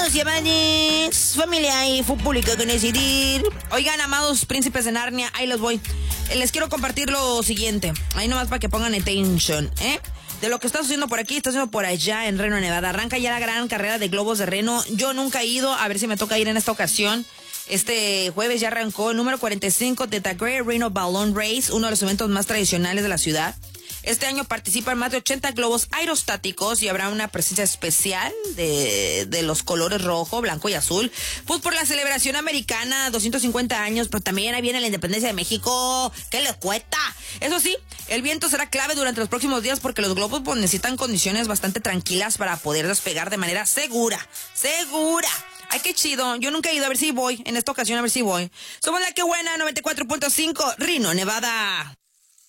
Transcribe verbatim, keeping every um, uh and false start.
amigos y amadas, familia y público que decidir. Oigan, amados príncipes de Narnia, ahí los voy. Les quiero compartir lo siguiente, ahí nomás para que pongan atención, ¿eh? De lo que está sucediendo por aquí, está sucediendo por allá en Reno, Nevada. Arranca ya la gran carrera de globos de Reno. Yo nunca he ido, a ver si me toca ir en esta ocasión. Este jueves ya arrancó el número cuarenta y cinco de The Great Reno Balloon Race, uno de los eventos más tradicionales de la ciudad. Este año participan más de ochenta globos aerostáticos y habrá una presencia especial de, de los colores rojo, blanco y azul. Pues por la celebración americana, doscientos cincuenta años, pero también ahí viene la independencia de México. ¿Qué les cuesta? Eso sí, el viento será clave durante los próximos días porque los globos pues, necesitan condiciones bastante tranquilas para poder despegar de manera segura. ¡Segura! Ay, qué chido. Yo nunca he ido, a ver si voy. En esta ocasión, a ver si voy. Somos la que buena, noventa y cuatro punto cinco, Reno, Nevada.